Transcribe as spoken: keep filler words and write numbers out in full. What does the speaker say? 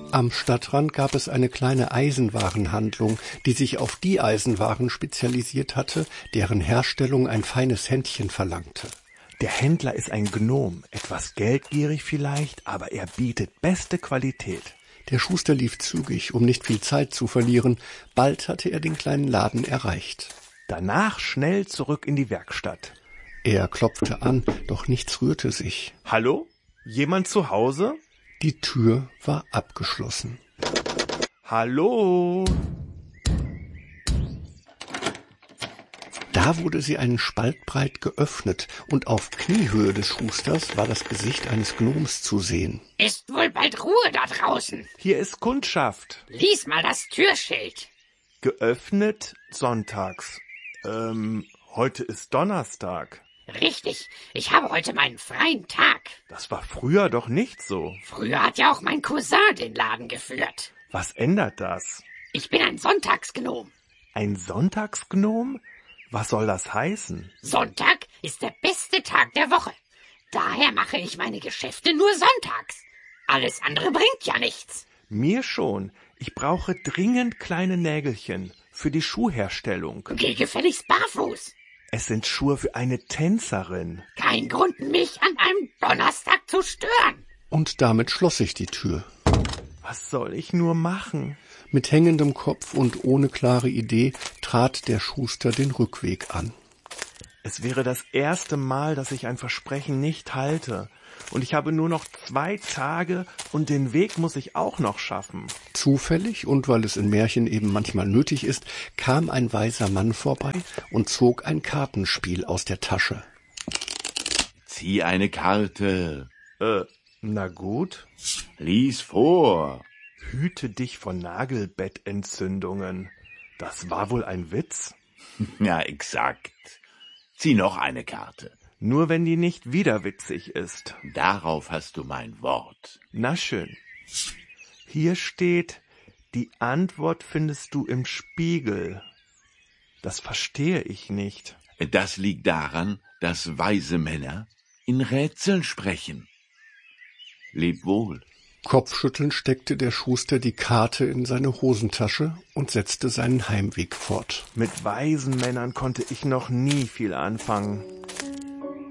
Am Stadtrand gab es eine kleine Eisenwarenhandlung, die sich auf die Eisenwaren spezialisiert hatte, deren Herstellung ein feines Händchen verlangte. Der Händler ist ein Gnom, etwas geldgierig vielleicht, aber er bietet beste Qualität. Der Schuster lief zügig, um nicht viel Zeit zu verlieren. Bald hatte er den kleinen Laden erreicht. Danach schnell zurück in die Werkstatt. Er klopfte an, doch nichts rührte sich. Hallo? Jemand zu Hause? Die Tür war abgeschlossen. Hallo? Da wurde sie einen Spalt breit geöffnet, und auf Kniehöhe des Schusters war das Gesicht eines Gnoms zu sehen. Ist wohl bald Ruhe da draußen. Hier ist Kundschaft. Lies mal das Türschild. Geöffnet sonntags. Ähm, heute ist Donnerstag. Richtig, ich habe heute meinen freien Tag. Das war früher doch nicht so. Früher hat ja auch mein Cousin den Laden geführt. Was ändert das? Ich bin ein Sonntagsgnom. Ein Sonntagsgnom? Was soll das heißen? Sonntag ist der beste Tag der Woche. Daher mache ich meine Geschäfte nur sonntags. Alles andere bringt ja nichts. Mir schon. Ich brauche dringend kleine Nägelchen für die Schuhherstellung. Geh gefälligst barfuß. Es sind Schuhe für eine Tänzerin. Kein Grund, mich an einem Donnerstag zu stören. Und damit schloss sich die Tür. Was soll ich nur machen? Mit hängendem Kopf und ohne klare Idee trat der Schuster den Rückweg an. Es wäre das erste Mal, dass ich ein Versprechen nicht halte. Und ich habe nur noch zwei Tage und den Weg muss ich auch noch schaffen. Zufällig, und weil es in Märchen eben manchmal nötig ist, kam ein weiser Mann vorbei und zog ein Kartenspiel aus der Tasche. Zieh eine Karte. Äh, na gut. Lies vor. Hüte dich vor Nagelbettentzündungen. Das war wohl ein Witz? Ja, exakt. Zieh noch eine Karte. Nur wenn die nicht wieder witzig ist. Darauf hast du mein Wort. Na schön. Hier steht, die Antwort findest du im Spiegel. Das verstehe ich nicht. Das liegt daran, dass weise Männer in Rätseln sprechen. Leb wohl. Kopfschüttelnd steckte der Schuster die Karte in seine Hosentasche und setzte seinen Heimweg fort. Mit weisen Männern konnte ich noch nie viel anfangen.